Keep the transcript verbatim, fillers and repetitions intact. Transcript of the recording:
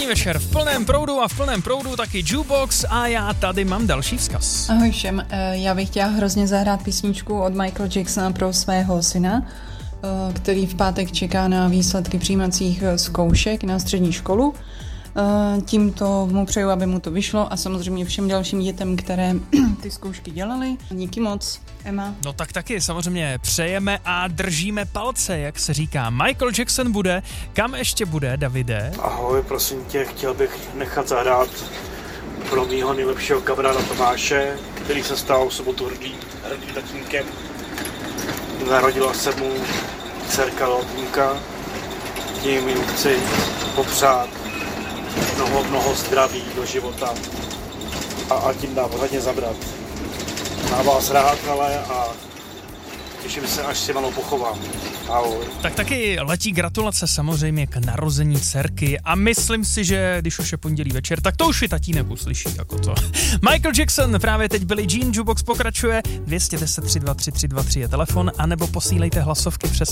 Nedělní večer v plném proudu a v plném proudu taky Jukebox a já tady mám další vzkaz. Ahoj všem, já bych chtěla hrozně zahrát písničku od Michaela Jacksona pro svého syna, který v pátek čeká na výsledky přijímacích zkoušek na střední školu. Tímto mu přeju, aby mu to vyšlo a samozřejmě všem dalším dětem, které ty zkoušky dělaly. Díky moc, Emma. No tak taky samozřejmě přejeme a držíme palce, jak se říká. Michael Jackson bude, kam ještě bude, Davide? Ahoj, prosím tě, chtěl bych nechat zahrát pro mýho nejlepšího kamaráda Tomáše, který se stal v sobotu hrdý, hrdý tatínkem. Narodila se mu dcerka Lotníka, tím jim chci popřát mnoho, mnoho zdraví do života a, a tím dám hodně zabrat. Mám vás rád, ale a těším se, až si malou pochovám. Ahoj. Tak taky letí gratulace samozřejmě k narození dcerky a myslím si, že když už je pondělí večer, tak to už i tatínek uslyší jako to. Michael Jackson, právě teď Billie Jean, Jukebox pokračuje, dvě jedna nula tři dva tři tři dva tři je telefon, anebo posílejte hlasovky přes